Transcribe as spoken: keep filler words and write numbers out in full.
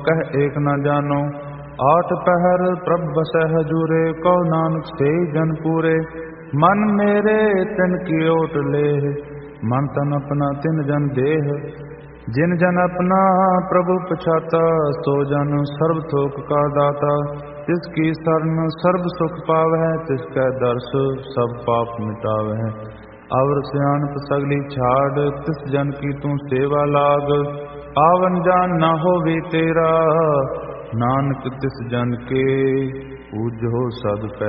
कह एक न जानो। आठ पहर प्रभ बसै हजूरे, कहो नानक से जन पूरे। मन मेरे तिन की ओट लेह, मन तन अपना तिन जन देह। जिन जन अपना प्रभु पछाता, सो जन सर्व थोक का दाता। तिसकी शरण सर्व सुख पावै, तिसकै दर्श सब पाप मिटावै। अवर सियानप सगली छाड़, तिस जन की तू सेवा लाग। आवन जान न होवे तेरा, नानक तिस जन के पूजो सद पै